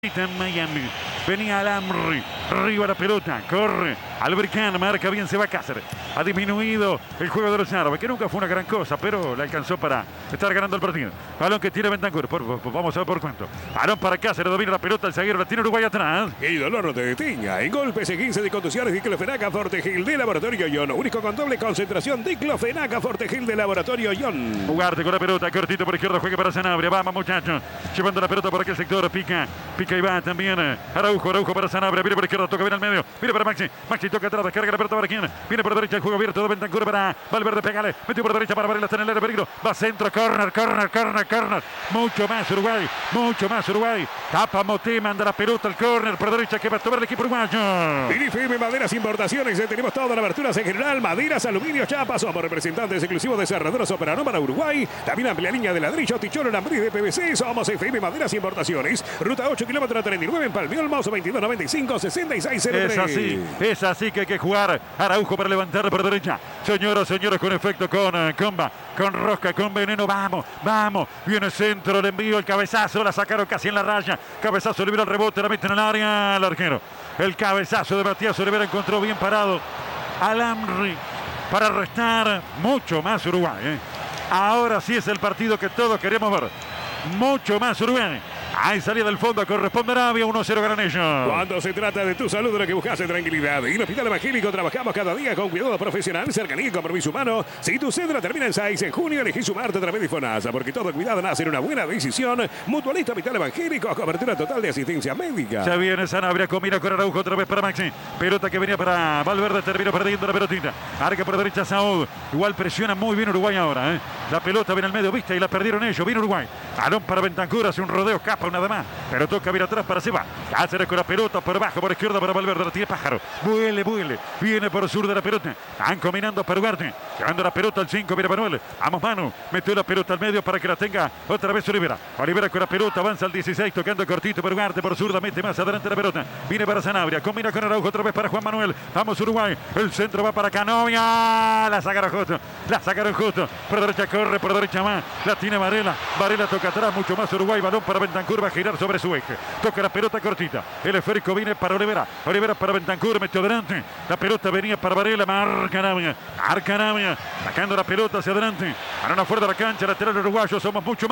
En Miami, venía Alamri, arriba la pelota, corre, Albricán, marca bien, se va a Cáceres. Ha disminuido el juego de los árabes, que nunca fue una gran cosa, pero le alcanzó para estar ganando el partido. Balón que tiene Bentancur, vamos a ver por cuánto. Balón para Cáceres, domina la pelota, el zaguero la tiene Uruguay atrás. Y dolor no te detenga, en golpes y 15 de contusiones, Diclofenac Fortegil de Laboratorio Ion, único con doble concentración, Diclofenac Fortegil de Laboratorio Ion. Ugarte con la pelota, cortito por izquierda, juega para Sanabria, vamos muchachos, llevando la pelota por aquel sector, pica y va también Araujo para Sanabria, viene por izquierda, toca bien al medio, viene para Maxi toca atrás, descarga la pelota para quien, viene por derecha, el juego abierto de Bentancur para Valverde, pegale, metió por derecha para Varela, está en el área de peligro, va centro, corner, mucho más Uruguay, tapa Moté, manda la pelota al corner, por derecha que va a tomar el equipo uruguayo. Firme Maderas Importaciones, tenemos todas las aberturas en general, maderas, aluminio, chapas, somos representantes exclusivos de cerraduras Operanón para Uruguay, también amplia línea de ladrillo, ticholo, lambriz de PVC, somos FM Maderas Importaciones, ruta 8 kilómetros 39 en Palmiol, Mouse 2295 6603. Es así que hay que jugar. Araujo para levantar por derecha. Señoras, con efecto, con comba, con rosca, con veneno. Vamos. Viene centro, le envío el cabezazo. La sacaron casi en la raya. Cabezazo, libera el rebote, la mete en el área. El arquero. El cabezazo de Matías Olivera encontró bien parado Alamri para restar mucho más Uruguay. Ahora sí es el partido que todos queremos ver. Mucho más Uruguay. Ahí salida del fondo, corresponde a Arabia, 1-0 ganan ellos. Cuando se trata de tu salud, lo que buscas es tranquilidad. Y en el Hospital Evangélico trabajamos cada día con cuidado profesional, cercanía y compromiso humano. Si tu cédula termina en 6 en junio, elegí sumarte a través de FONASA, porque todo cuidado nace en una buena decisión. Mutualista Hospital Evangélico, cobertura total de asistencia médica. Ya viene Sanabria, combina con Araujo, otra vez para Maxi. Pelota que venía para Valverde, terminó perdiendo la pelotita. Arca por derecha Saúl. Igual presiona muy bien Uruguay ahora. La pelota viene al medio, viste, y la perdieron ellos. Viene Uruguay. Balón para Bentancur, hace un rodeo, escapa nada más. Pero toca bien atrás para Seba. Cáceres con la pelota por abajo, por izquierda para Valverde. La tiene Pájaro. Vuele. Viene por el sur de la pelota. Van combinando para Ugarte. Llevando la pelota al 5, viene Manuel. Vamos, Manu. Metió la pelota al medio para que la tenga otra vez Olivera. Olivera con la pelota, avanza al 16, tocando cortito para Ugarte. Por zurda, mete más adelante la pelota. Viene para Sanabria. Combina con Araujo otra vez para Juan Manuel. Vamos, Uruguay. El centro va para Canovia. La sacaron justo. Por derecha corre, por derecha más. La tiene Varela. Varela toca atrás, mucho más Uruguay. Balón para Bentancur, va a girar sobre su eje. Toca la pelota cortita. El esférico viene para Olivera. Olivera para Bentancur, metió adelante. La pelota venía para Varela. Marca Arabia. Sacando la pelota hacia adelante. Para una fuera de la cancha, lateral uruguayo. Somos mucho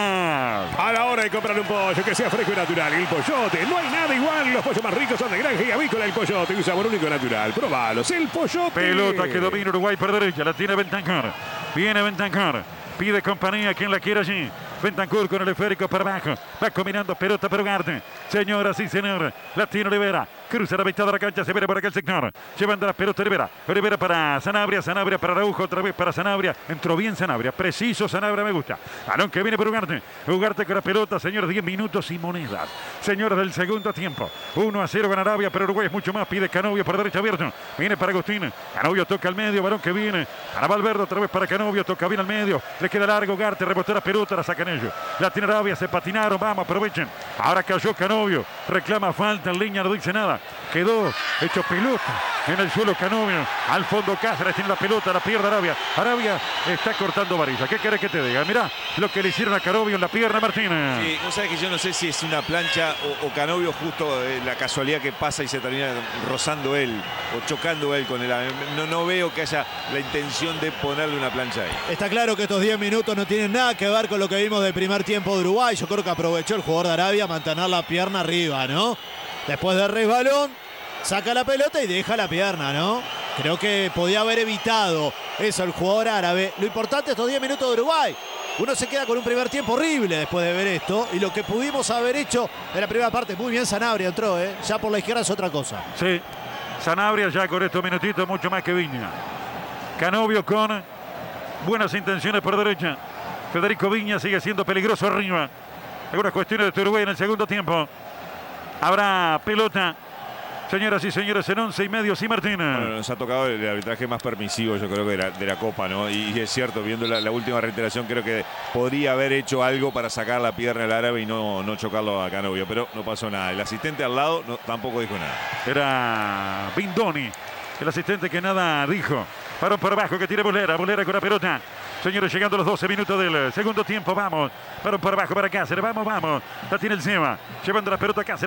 más. A la hora de comprar un pollo que sea fresco y natural. El Pollote. No hay nada igual. Los pollos más ricos son de granja y avícola. El Pollote. Un sabor único y natural. Probalos. El Pollote. Pelota que domina Uruguay por derecha. La tiene Bentancur. Viene Bentancur. Pide compañía quien la quiera allí. Bentancur con el esférico para abajo. Va combinando pelota para Ugarte. Señoras y señores. La tiene Olivera. Cruza la mitad de la cancha. Se viene por aquel sector. Llevando la pelota Olivera. Olivera para Sanabria. Sanabria para Araujo. Otra vez para Sanabria. Entró bien Sanabria. Preciso Sanabria. Me gusta. Balón que viene por Ugarte. Ugarte con la pelota. Señores, 10 minutos y monedas. Señores del segundo tiempo. 1-0 gana Arabia. Pero Uruguay es mucho más. Pide Canovio por derecha abierto. Viene para Agustín. Canovio toca al medio. Balón que viene para Valverde. Otra vez para Canovio. Toca bien al medio. Le queda largo Ugarte. Rebotó la pelota. La sacan ellos. La tiene Arabia. Se patinaron. Vamos, aprovechen. Ahora cayó Canovio. Reclama falta en línea. No dice nada. Quedó hecho pelota en el suelo Canovio. Al fondo Cáceres tiene la pelota, la pierde Arabia. Arabia está cortando varilla. ¿Qué querés que te diga? Mirá lo que le hicieron a Canovio en la pierna, Martínez. Sí, vos sabés que yo no sé si es una plancha o Canovio justo la casualidad que pasa y se termina rozando él o chocando él con el... No veo que haya la intención de ponerle una plancha ahí. Está claro que estos 10 minutos no tienen nada que ver con lo que vimos del primer tiempo de Uruguay. Yo creo que aprovechó el jugador de Arabia mantener la pierna arriba, ¿no? Después del resbalón, saca la pelota y deja la pierna, ¿no? Creo que podía haber evitado eso el jugador árabe. Lo importante estos 10 minutos de Uruguay. Uno se queda con un primer tiempo horrible después de ver esto. Y lo que pudimos haber hecho en la primera parte, muy bien Sanabria entró, ¿eh? Ya por la izquierda es otra cosa. Sí, Sanabria ya con estos minutitos mucho más que Viña. Canovio con buenas intenciones por derecha. Federico Viña sigue siendo peligroso arriba. Algunas cuestiones de Uruguay en el segundo tiempo. Habrá pelota, señoras y señores, en 11:30, sí, Martínez. Bueno, nos ha tocado el arbitraje más permisivo, yo creo que de la Copa, ¿no? Y es cierto, viendo la última reiteración, creo que podría haber hecho algo para sacar la pierna al árabe y no chocarlo a Canovio, pero no pasó nada. El asistente al lado tampoco dijo nada. Era Bindoni, el asistente que nada dijo. Balón por abajo que tiene Bolera. Bolera con la pelota. Señores, llegando a los 12 minutos del segundo tiempo. Vamos. Balón por abajo para Cáceres. Vamos. La tiene el Seba. Llevando la pelota a Cáceres.